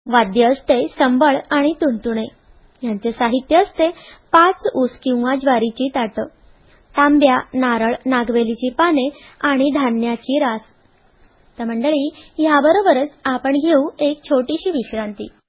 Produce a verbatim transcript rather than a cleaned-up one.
वाद्य असते संबळ आणि तुणतुणे. यांचे साहित्य असते पाच ऊस किंवा ज्वारीची ताटं, तांब्या, नारळ, नागवेलीची पाने आणि धान्याची रास. तर मंडळी, याबरोबरच आपण घेऊ एक छोटीशी विश्रांती.